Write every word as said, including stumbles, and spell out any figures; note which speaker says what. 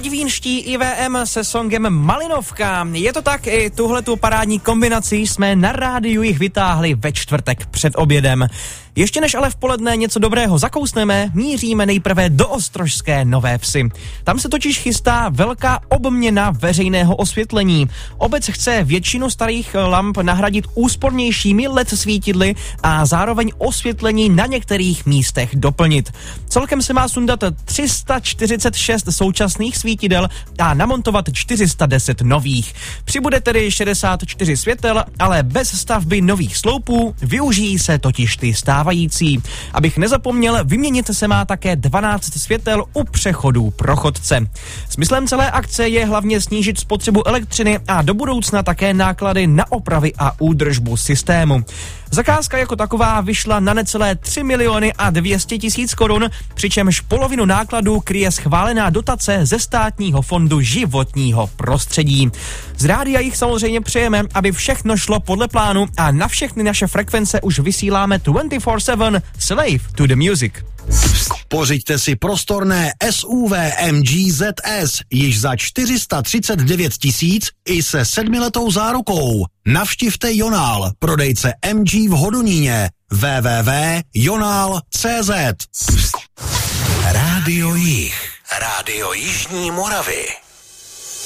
Speaker 1: Podivínští I V M se songem Malinovka. Je to tak, i tuhletu parádní kombinaci jsme na rádiu jich vytáhli ve čtvrtek před obědem. Ještě než ale v poledne něco dobrého zakousneme, míříme nejprve do Ostrožské Nové Vsi. Tam se totiž chystá velká obměna veřejného osvětlení. Obec chce většinu starých lamp nahradit úspornějšími L E D svítidly a zároveň osvětlení na některých místech doplnit. Celkem se má sundat tři sta čtyřicet šest současných svítidel a namontovat čtyři sta deset nových. Přibude tedy šedesát čtyři světel, ale bez stavby nových sloupů, využijí se totiž ty stávající. Abych nezapomněl, vyměnit se má také dvanáct světel u přechodů pro chodce. Smyslem celé akce je hlavně snížit spotřebu elektřiny a do budoucna také náklady na opravy a údržbu systému. Zakázka jako taková vyšla na necelé tři miliony a dvě stě tisíc korun, přičemž polovinu nákladů kryje schválená dotace ze Státního fondu životního prostředí. Z rádia jich samozřejmě přejeme, aby všechno šlo podle plánu a na všechny naše frekvence už vysíláme dvacet čtyři sedm Slave to the Music.
Speaker 2: Pořiďte si prostorné S U V M G Z S již za čtyři sta třicet devět tisíc i se sedmiletou zárukou. Navštivte Jonál, prodejce M G v Hodoníně. w w w tečka jonál tečka cé zet. Rádio Jich. Rádio Jižní Moravy.